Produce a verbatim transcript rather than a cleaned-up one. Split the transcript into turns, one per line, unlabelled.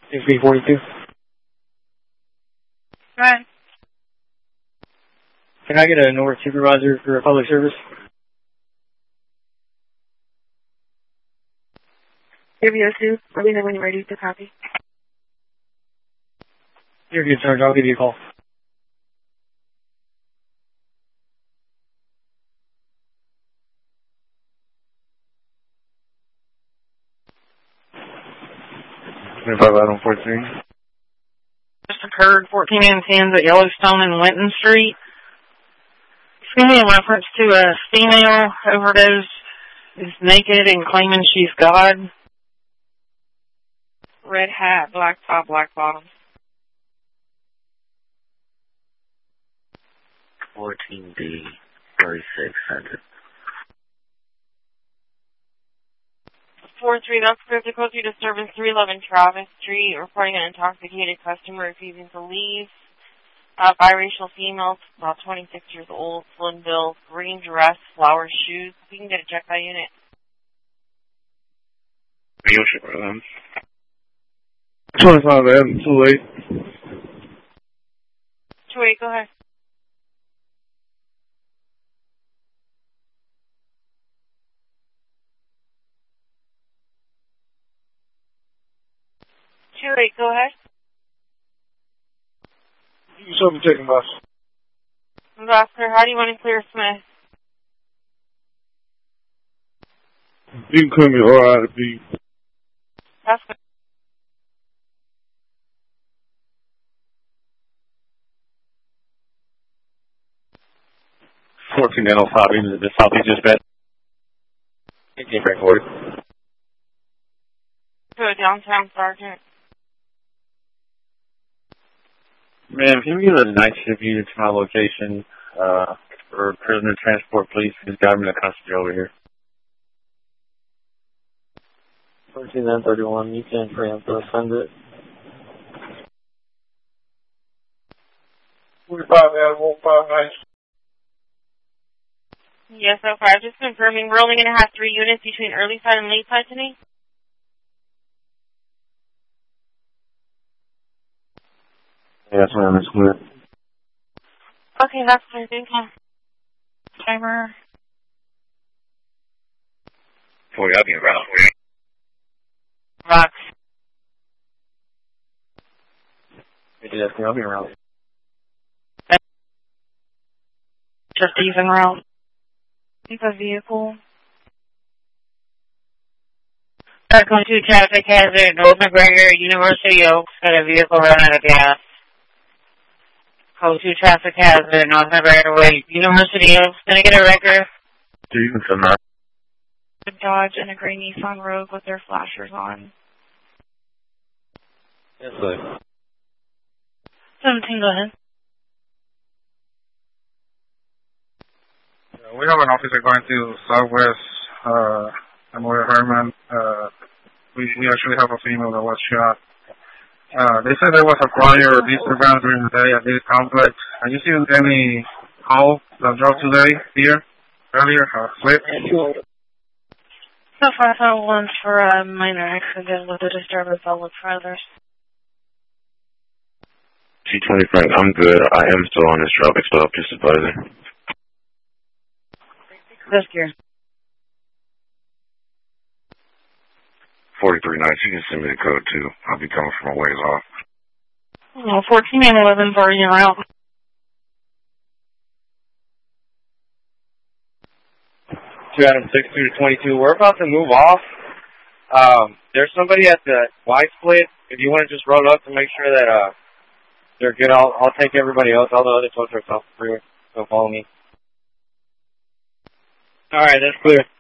six B forty-two.
Go ahead.
Can I get a North supervisor for public service?
Give you a two. Let me know when you're ready to copy.
You're good, Sergeant. I'll give you a call.
twenty-five Adam fourteen.
Just occurred fourteen and tens at Yellowstone and Winton Street. Excuse me, in reference to a female overdose is naked and claiming she's God. Red hat, black top, black bottom.
fourteen B thirty-six hundred.
four three, that's critical to disturbance three eleven Travis Street, reporting an intoxicated customer refusing to leave. Uh, biracial female, about twenty-six years old, slim build, green dress, flower shoes. We can get a check by unit.
twenty-five Adam two eight.
two eight, go ahead. two eight, go ahead.
You something taking bus.
Oscar, how do you want to clear Smith?
You can call me R I to B.
That's good.
fourteen L five, the southeast dispatch. eighteen Frank forty.
To a downtown sergeant.
Ma'am, can you give a night shift unit to my location uh, for prisoner transport, please? He's got me in custody over here.
fourteen nine thirty-one, you can preempt or send it.
forty-five Adam one five nine.
Yes, so far. Just confirming, we're only going to have three units between early side and late side today.
Yes, ma'am, it's clear.
Okay, that's clear. Thank you. Timer.
forty, I'll be around.
Rock.
Yes, I'll be around.
Just even route. Keep a vehicle. Back on two traffic hazard, North McGregor, University Oaks, got a vehicle running out of gas. Code two traffic hazard, North McGregor Way, University Oaks, gonna get a record.
Do you can send that?
A Dodge and a gray Nissan Rogue with their flashers on.
Yes, sir.
seventeen, go ahead.
We have an officer going to Southwest uh, Memorial Herman. Uh, we, we actually have a female that was shot. Uh, they said there was a prior disturbance during the day at this complex. Have you seen any call that dropped today here earlier? Uh, slip?
So far, I one for a minor accident with a disturbance. I'll look for others.
G twenty Frank, I'm good. I am still on this traffic stop, just advising.
This gear.
forty-three nights, you can send me the code too. I'll be coming from a ways off.
Well, fourteen and eleven's already around.
two Adam six two to twenty-two. We're about to move off. Um, there's somebody at the Y split. If you want to just roll up to make sure that uh they're good, I'll I'll take everybody else. All the other folks are off the freeway, so follow me. All right, that's clear.